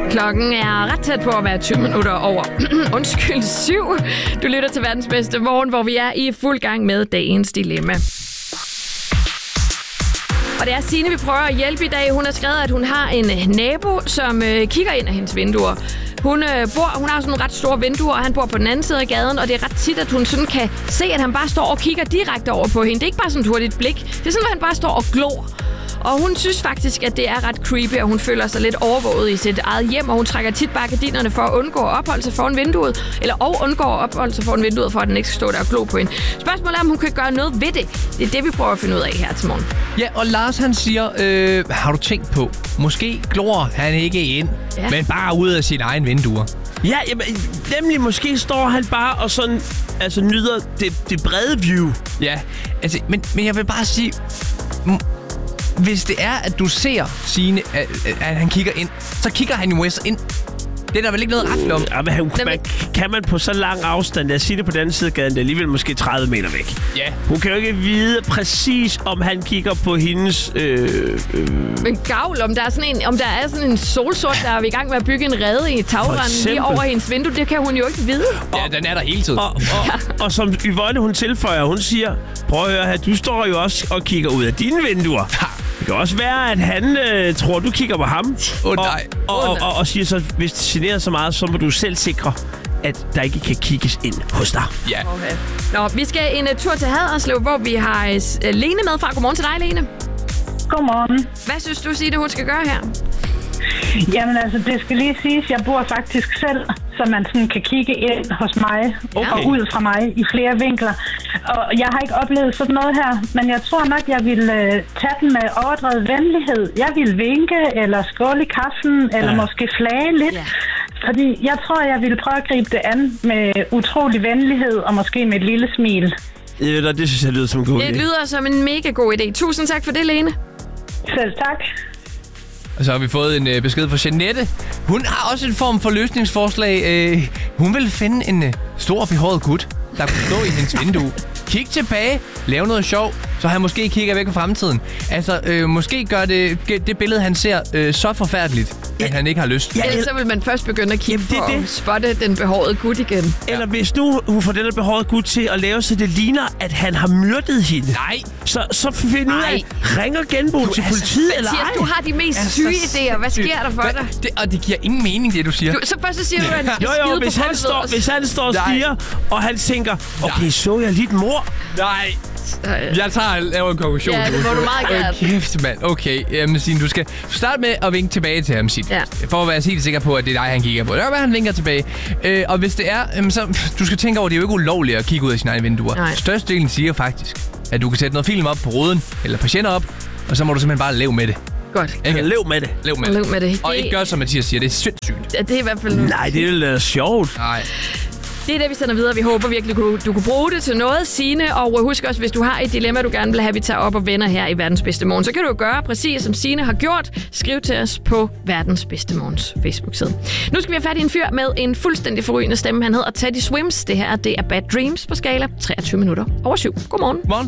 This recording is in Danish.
Klokken er ret tæt på at være 20 minutter over. 7. Du lytter til verdens bedste morgen, hvor vi er i fuld gang med dagens dilemma. Og det er Signe, vi prøver at hjælpe i dag. Hun har skrevet, at hun har en nabo, som kigger ind af hendes vinduer. Hun har sådan nogle ret store vinduer, og han bor på den anden side af gaden, og det er ret tit, at hun sådan kan se, at han bare står og kigger direkte over på hende. Det er ikke bare sådan et hurtigt blik. Det er sådan, at han bare står og glor. Og hun synes faktisk, at det er ret creepy, og hun føler sig lidt overvåget i sit eget hjem, og hun trækker tit bare gardinerne for at undgå at opholde sig foran vinduet, undgår at opholde sig foran vinduet, for at den ikke skal stå der og glo på hende. Spørgsmålet er, om hun kan gøre noget ved det. Det er det, vi prøver at finde ud af her til morgen. Ja, og Lars han siger, har du tænkt på, måske glor han ikke ind, men bare ud af sine egne vinduer. Ja, jamen, nemlig måske står han bare og sådan, altså nyder det brede view. Ja, altså, men jeg vil bare sige, hvis det er, at du ser Signe, at han kigger ind, så kigger han jo ind. Det er der vel ikke noget rafle om. Ja, men kan man på så lang afstand, lad os sige det på den anden side af gaden, det er alligevel måske 30 meter væk. Ja. Hun kan jo ikke vide præcis, om han kigger på hendes... Men gavl, om der er sådan en solsort, der er i gang med at bygge en rede i tagrenden lige over hendes vindue, det kan hun jo ikke vide. Ja, den er der hele tiden. Og som Yvonne, hun tilføjer, hun siger, prøv at høre her, du står jo også og kigger ud af dine vinduer. Det kan også være, at han tror, du kigger på ham. Nej. Og siger så, hvis det generer så meget, så må du selv sikre, at der ikke kan kigges ind hos dig. Ja. Okay. Nå, vi skal en tur til Haderslev, hvor vi har Lene med fra. Godmorgen til dig, Lene. Godmorgen. Hvad synes du, Signe, hun skal gøre her? Jamen altså, det skal lige siges, jeg bor faktisk selv, så man sådan kan kigge ind hos mig og ud fra mig i flere vinkler. Og jeg har ikke oplevet sådan noget her, men jeg tror nok, jeg vil tage den med overdrevet venlighed. Jeg vil vinke eller skåle i kaffen, eller måske flage lidt. Ja. Fordi jeg tror, jeg vil prøve at gribe det an med utrolig venlighed og måske med et lille smil. Ja, det synes jeg lyder som en god idé. Det lyder som en mega god idé. Tusind tak for det, Lene. Selv tak. Og så har vi fået en besked fra Jeanette. Hun har også en form for løsningsforslag. Hun vil finde en stor behåret gut, der kunne stå i hendes vindue. Kig tilbage, lave noget sjov, så han måske kigger væk på fremtiden. Altså, måske gør det billede, han ser, så forfærdeligt, at han ikke har lyst. Ja, ellers så vil man først begynde at kigge for at spotte den behårede gut igen. Eller hvis nu hun får den der behårede gut til at lave, så det ligner, at han har myrdet hende. Nej. Så find ud af, ringer genbo til politiet eller ej. Du har de mest syge idéer. Hvad sker der for dig? Og det giver ingen mening, det du siger. Så først så siger du, at han skal skide på hvis han står og stiger, og han tænker, okay, så jeg lidt mor. Nej. Jeg laver en konklusion. Ja, det må du meget gerne. Kæft, mand. Okay, jamen Signe, du skal starte med at vinke tilbage til ham, Signe. Ja. For at være helt sikker på, at det er dig, han kigger på. Det er, han vinker tilbage. Og hvis det er, så du skal tænke over, at det er jo ikke ulovligt at kigge ud af sine egne vinduer. Størstedelen siger faktisk, at du kan sætte noget film op på ruden, eller patienter op, og så må du simpelthen bare leve med det. Godt. Lev med det. Lev med det. Og ikke gør, som Mathias siger. Det er sindssygt. Ja, det er i hvert fald noget. Nej, det er sjovt. Nej. Det er det, vi sender videre. Vi håber virkelig, du kunne bruge det til noget, Signe. Og husk også, hvis du har et dilemma, du gerne vil have, vi tager op og vender her i Verdens Bedste Morgen, så kan du jo gøre præcis, som Signe har gjort. Skriv til os på Verdens Bedste Morgens Facebook-side. Nu skal vi have fat i en fyr med en fuldstændig forrygende stemme. Han hedder Teddy Swims. Det her, det er Bad Dreams på skala 23 minutter over 7. Godmorgen. Morgen.